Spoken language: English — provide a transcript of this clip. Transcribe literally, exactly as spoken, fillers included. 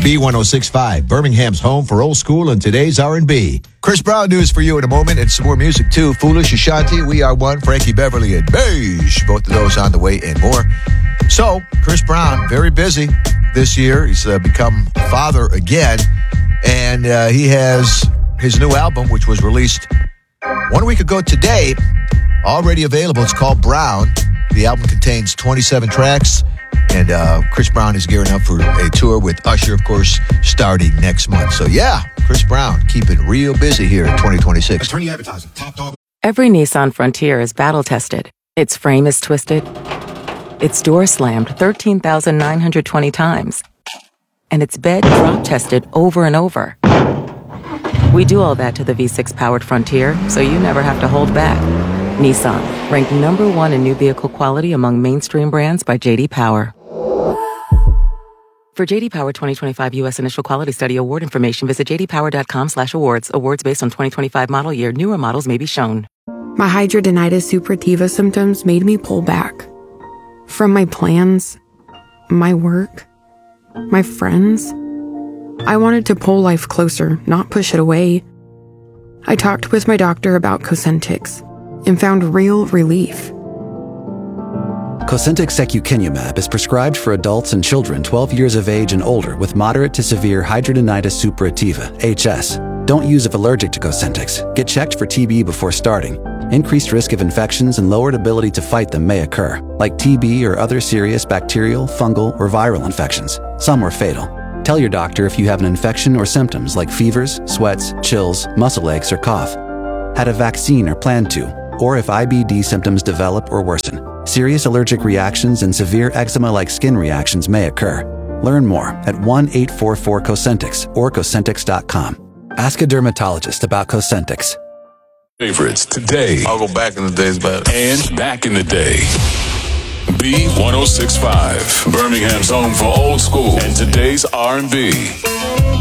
B one oh six point five, Birmingham's home for old school and today's R and B. Chris Brown news for you in a moment, and some more music too. Foolish, Ashanti, We Are One, Frankie Beverly, and Beige. Both of those on the way and more. So, Chris Brown, very busy this year. He's uh, become a father again, and uh, he has his new album, which was released one week ago today, already available. It's called Brown. The album contains twenty-seven tracks. And uh, Chris Brown is gearing up for a tour with Usher, of course, starting next month. So, yeah, Chris Brown keeping real busy here in twenty twenty-six. Attorney advertising. Top dog. Every Nissan Frontier is battle-tested. Its frame is twisted. Its door slammed thirteen thousand nine hundred twenty times. And its bed drop-tested over and over. We do all that to the V six powered Frontier, so you never have to hold back. Nissan, ranked number one in new vehicle quality among mainstream brands by J D Power. For J D Power twenty twenty-five U S Initial Quality Study award information, visit j d power dot com slash awards. Awards based on twenty twenty-five model year. Newer models may be shown. My hidradenitis suppurativa symptoms made me pull back. From my plans, my work, my friends. I wanted to pull life closer, not push it away. I talked with my doctor about Cosentyx and found real relief. Cosentyx secukinumab is prescribed for adults and children twelve years of age and older with moderate to severe hidradenitis suppurativa, H S. Don't use if allergic to Cosentyx. Get checked for T B before starting. Increased risk of infections and lowered ability to fight them may occur, like T B or other serious bacterial, fungal, or viral infections. Some are fatal. Tell your doctor if you have an infection or symptoms like fevers, sweats, chills, muscle aches, or cough. Had a vaccine or plan to, or if I B D symptoms develop or worsen. Serious allergic reactions and severe eczema-like skin reactions may occur. Learn more at one eight four four Cosentyx or Cosentyx dot com. Ask a dermatologist about Cosentyx. Favorites today. I'll go back in the days, but And back in the day. B one oh six point five, Birmingham's home for old school and today's R and B.